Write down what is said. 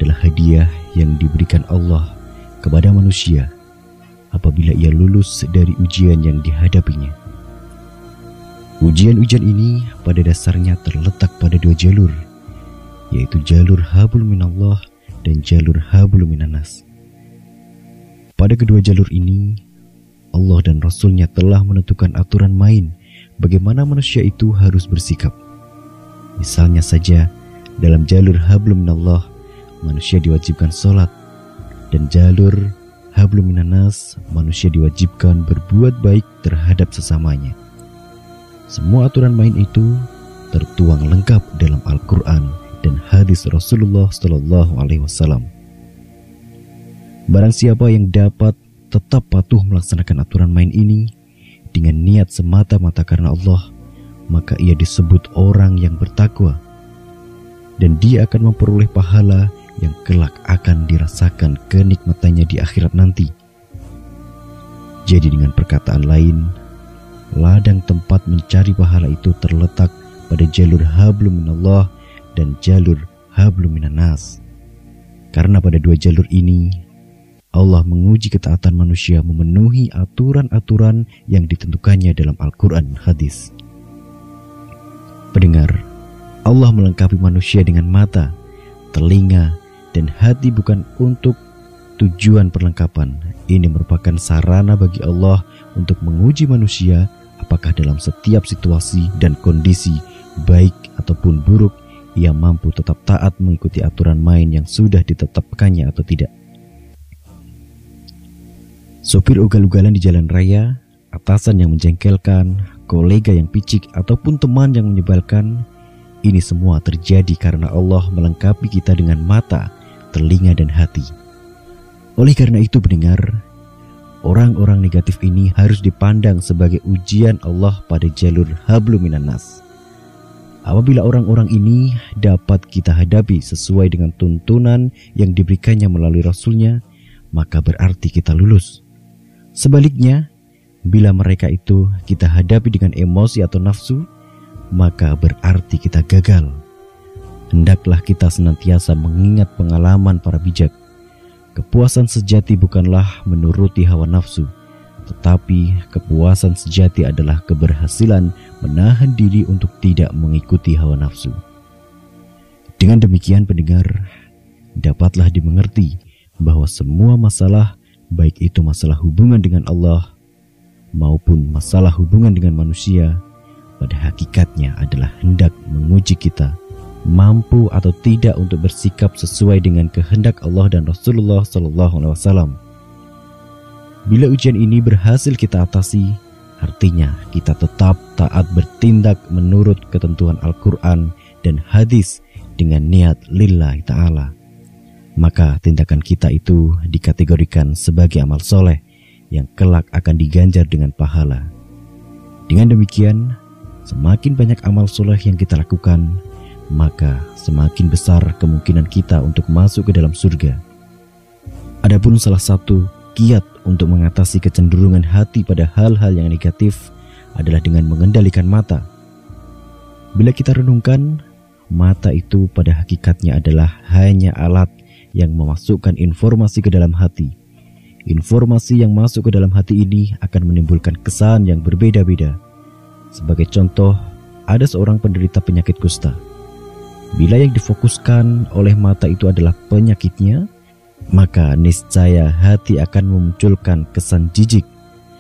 adalah hadiah yang diberikan Allah kepada manusia apabila ia lulus dari ujian yang dihadapinya. Ujian-ujian ini pada dasarnya terletak pada dua jalur, yaitu jalur hablum minallah dan jalur hablum minanas. Pada kedua jalur ini, Allah dan Rasul-Nya telah menentukan aturan main bagaimana manusia itu harus bersikap. Misalnya saja, dalam jalur hablum minallah, manusia diwajibkan sholat, dan jalur hablum minanas, manusia diwajibkan berbuat baik terhadap sesamanya. Semua aturan main itu tertuang lengkap dalam Al-Quran dan hadis Rasulullah SAW. Barang siapa yang dapat tetap patuh melaksanakan aturan main ini dengan niat semata-mata karena Allah, maka ia disebut orang yang bertakwa, dan dia akan memperoleh pahala yang kelak akan dirasakan kenikmatannya di akhirat nanti. Jadi dengan perkataan lain, ladang tempat mencari pahala itu terletak pada jalur hablum minallah dan jalur hablum minanas. Karena pada dua jalur ini, Allah menguji ketaatan manusia memenuhi aturan-aturan yang ditentukannya dalam Al-Quran dan hadis. Pendengar, Allah melengkapi manusia dengan mata, telinga, dan hati bukan untuk tujuan perlengkapan. Ini merupakan sarana bagi Allah untuk menguji manusia apakah dalam setiap situasi dan kondisi, baik ataupun buruk, ia mampu tetap taat mengikuti aturan main yang sudah ditetapkannya atau tidak. Sopir ugal-ugalan di jalan raya, atasan yang menjengkelkan, kolega yang picik, ataupun teman yang menyebalkan, ini semua terjadi karena Allah melengkapi kita dengan mata, telinga, dan hati. Oleh karena itu pendengar, orang-orang negatif ini harus dipandang sebagai ujian Allah pada jalur hablum minanas. Apabila orang-orang ini dapat kita hadapi sesuai dengan tuntunan yang diberikannya melalui Rasul-Nya, maka berarti kita lulus. Sebaliknya, bila mereka itu kita hadapi dengan emosi atau nafsu, maka berarti kita gagal. Hendaklah kita senantiasa mengingat pengalaman para bijak. Kepuasan sejati bukanlah menuruti hawa nafsu, tetapi kepuasan sejati adalah keberhasilan menahan diri untuk tidak mengikuti hawa nafsu. Dengan demikian pendengar, dapatlah dimengerti bahwa semua masalah, baik itu masalah hubungan dengan Allah maupun masalah hubungan dengan manusia, pada hakikatnya adalah hendak menguji kita mampu atau tidak untuk bersikap sesuai dengan kehendak Allah dan Rasulullah SAW. Bila ujian ini berhasil kita atasi, artinya kita tetap taat bertindak menurut ketentuan Al-Quran dan hadis dengan niat lillahi ta'ala. Maka tindakan kita itu dikategorikan sebagai amal soleh yang kelak akan diganjar dengan pahala. Dengan demikian, semakin banyak amal soleh yang kita lakukan, maka semakin besar kemungkinan kita untuk masuk ke dalam surga. Adapun salah satu kiat untuk mengatasi kecenderungan hati pada hal-hal yang negatif adalah dengan mengendalikan mata. Bila kita renungkan, mata itu pada hakikatnya adalah hanya alat yang memasukkan informasi ke dalam hati. Informasi yang masuk ke dalam hati ini akan menimbulkan kesan yang berbeda-beda. Sebagai contoh, ada seorang penderita penyakit kusta. Bila yang difokuskan oleh mata itu adalah penyakitnya, maka niscaya hati akan memunculkan kesan jijik